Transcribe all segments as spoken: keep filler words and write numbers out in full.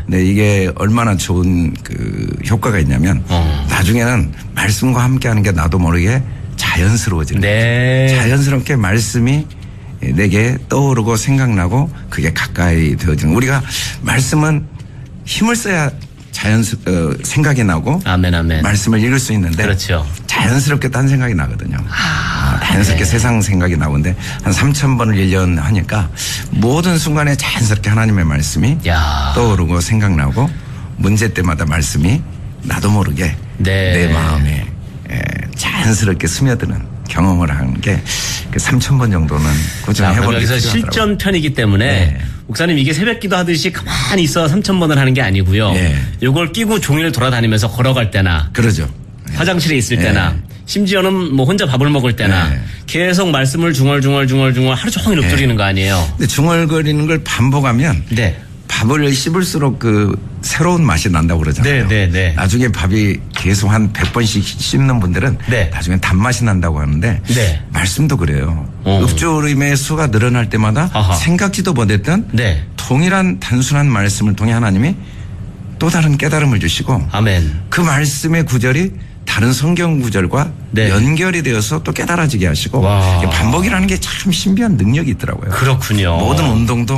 근데 이게 얼마나 좋은 그 효과가 있냐면 어. 나중에는 말씀과 함께 하는 게 나도 모르게 자연스러워지는 네. 거죠. 자연스럽게 말씀이 내게 떠오르고 생각나고 그게 가까이 되어지는. 우리가 말씀은 힘을 써야 자연스 어, 생각이 나고 아멘, 아멘. 말씀을 읽을 수 있는데 그렇죠. 자연스럽게 딴 생각이 나거든요. 아, 자연스럽게 네. 세상 생각이 나오는데 한 삼천 번을 일 년 하니까 모든 순간에 자연스럽게 하나님의 말씀이 야. 떠오르고 생각나고 문제 때마다 말씀이 나도 모르게 네. 내 마음에 자연스럽게 스며드는 경험을 하는 게 삼천 번 정도는 꾸준히 해보는 게 여기서 실전 편이기 때문에 네. 목사님 이게 새벽기도 하듯이 가만히 있어 삼천 번을 하는 게 아니고요. 네. 이걸 끼고 종일 돌아다니면서 걸어갈 때나 그러죠. 화장실에 있을 네. 때나 심지어는 뭐 혼자 밥을 먹을 때나 네. 계속 말씀을 중얼중얼중얼중얼 하루 종일 읊조리는 네. 거 아니에요. 근데 중얼거리는 걸 반복하면 네. 밥을 씹을수록 그 새로운 맛이 난다고 그러잖아요. 네, 네, 네. 나중에 밥이 계속 한 백 번씩 씹는 분들은 네. 나중에 단맛이 난다고 하는데 네. 말씀도 그래요. 어. 읊조림의 수가 늘어날 때마다 아하. 생각지도 못했던 네. 동일한 단순한 말씀을 통해 하나님이 또 다른 깨달음을 주시고 아멘. 그 말씀의 구절이 다른 성경 구절과 네. 연결이 되어서 또 깨달아지게 하시고 와. 반복이라는 게 참 신비한 능력이 있더라고요. 그렇군요. 모든 운동도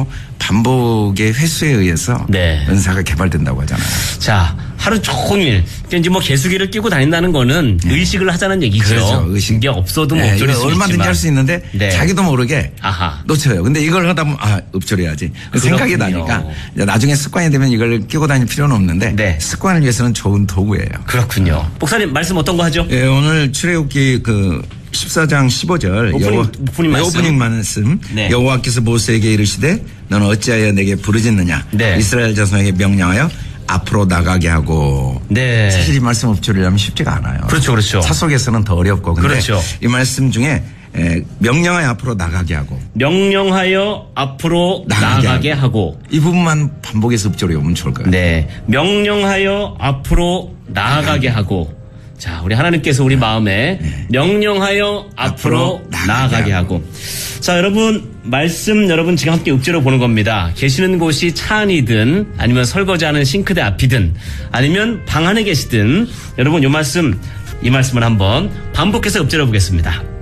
반복의 횟수에 의해서 네. 은사가 개발된다고 하잖아요. 자, 하루 종일 이제 뭐 개수기를 끼고 다니다는 거는 네. 의식을 하자는 얘기죠. 그렇죠. 의식. 이게 없어도 뭐 네, 읊조릴 수 얼마든지 할 수 있는데 네. 자기도 모르게 아하. 놓쳐요. 근데 이걸 하다 보면 아 읊조려야지. 생각이 나니까 나중에 습관이 되면 이걸 끼고 다닐 필요는 없는데 네. 습관을 위해서는 좋은 도구예요. 그렇군요. 목사님 말씀 어떤 거 하죠? 예, 오늘 출애굽기 그 십사 장 십오 절 오프닝, 여호와, 오프닝 말씀, 오프닝 말씀 네. 여호와께서 모세에게 이르시되 너는 어찌하여 내게 부르짖느냐 네. 이스라엘 자손에게 명령하여 앞으로 나가게 하고 네. 사실 이 말씀 읊조리려면 쉽지가 않아요. 그렇죠, 그렇죠. 차 속에서는 더 어렵고 근데 그렇죠. 이 말씀 중에 에, 명령하여 앞으로 나가게 하고 명령하여 앞으로 나가게, 나가게 하고. 하고 이 부분만 반복해서 읊조려보면 좋을 거예요. 네, 명령하여 앞으로 나아가게 하고. 자, 우리 하나님께서 우리 마음에 네. 명령하여 앞으로, 앞으로 나아가게, 나아가게 하고. 하고. 자, 여러분 말씀 여러분 지금 함께 읊조려 보는 겁니다. 계시는 곳이 차 안이든 아니면 설거지하는 싱크대 앞이든 아니면 방 안에 계시든 여러분 이 말씀 이 말씀을 한번 반복해서 읊조려 보겠습니다.